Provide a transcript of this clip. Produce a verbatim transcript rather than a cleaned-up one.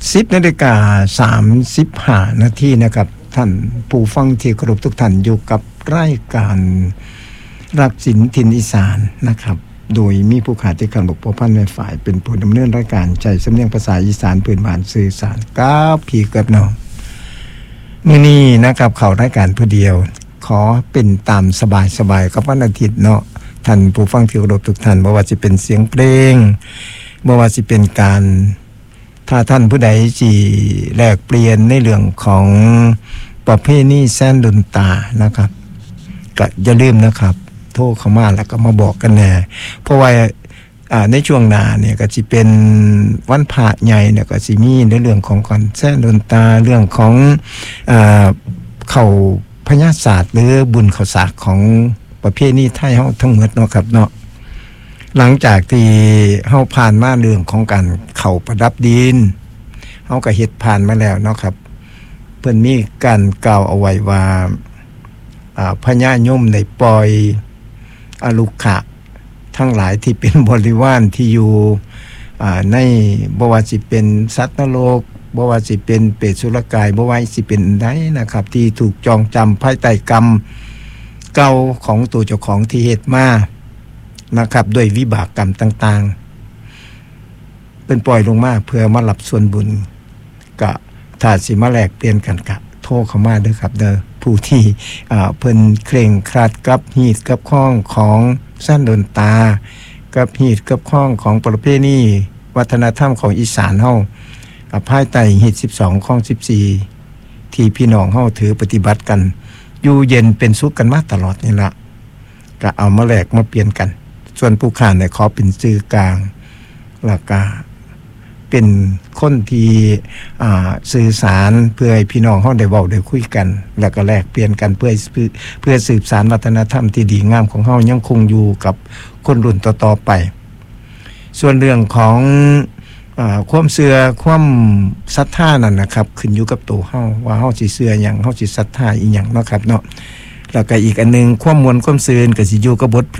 สิบนาฬิกาสามสิบห้านาทีนะครับท่านผู้ฟังที่เคารพทุกท่านอยู่กับรายการรักศิลป์ถิ่นอีสานนะครับโดยมีผู้ขาที่การบกพร่องพันในฝ่ายเป็นผู้ดำเนินรายการใจสำเนียงภาษาอีสานพื้นบ้านสื่อสารกับพี่กับน้องมื้อนี้นะครับเข้ารายการผู้เดียวขอเป็นตามสบายๆกับวันอาทิตย์เนาะท่านผู้ฟังที่เคารพทุกท่านบ่ว่าสิเป็นเสียงเพลงบ่ว่าสิเป็นการถ้าท่านผู้ใดสิแลกเปลี่ยนในเรื่องของประเพณีแซนดนตานะครับก็อย่าลืมนะครับโทรเข้ามาแล้วก็มาบอกกันแน่เพราะว่าอ่าในช่วงหน้าเนี่ยก็สิเป็นวันพระใหญ่เนี่ยก็สิมีในเรื่องของคอนแซนดนตาเรื่องของอ่าเข้าพญาศาสตร์หรือบุญข้าวสากของประเพณีไทยเฮาทั้งหมดเนาะครับเนาะหลังจากที่เฮาผ่านมาเรื่องของการเข้าประดับดินเฮาก็เฮ็ดผ่านมาแล้วเนาะครับเพิ่นมีการกล่าวเอาไว้ว่าอ่าพญายมได้ปล่อยอลุขะทั้งหลายที่เป็นบริวารที่อยู่อ่าในบ่ว่าสิเป็นสัตว์นรกบ่ว่าสิเป็นเปรตสุรกายบ่ว่าสิเป็นใดนะครับที่ถูกจองจำภายใต้กรรมเก่าของตัวเจ้าของที่เฮ็ดมานะครับด้วยวิบากกรรมต่างๆเป็นปล่อยลงมาเพื่อมารับส่วนบุญก็ถ้าสิมาแลกเปลี่ยนกันก็โทรเข้ามาเด้อครับเด้อผู้ที่อ่าเพิ่นเคร่งครัดกับฮีตกับข้องของแซนดนตากับฮีตกับข้องของประเพณีวัฒนธรรมของอีสานเฮาภายใต้ฮีตสิบสองข้องสิบสี่ที่พี่น้องเฮาถือปฏิบัติกันอยู่เย็นเป็นสุขกันมาตลอดนี่ล่ะก็เอามาแลกมาเปลี่ยนกันส่วนผู้ค้าเนี่ยขอเป็นสื่อกลางแล้วก็เป็นคนที่อ่าสื่อสารเพื่อให้พี่น้องเฮาได้เว้าได้คุยกันแล้วก็แลกเปลี่ยนกันเพื่อเพื่อสืบสานวัฒนธรรมที่ดีงามของเฮายังคงอยู่กับคนรุ่นต่อๆไปส่วนเรื่องของอ่าความเชื่อความศรัทธานั่นนะครับขึ้นอยู่กับตัวเฮาว่าเฮาสิเชื่อหยังเฮาสิศรัทธาอีหยังเนาะครับเนาะแล้วก็อีกอันนึงความมวลความซื่นก็สิอยู่กับบท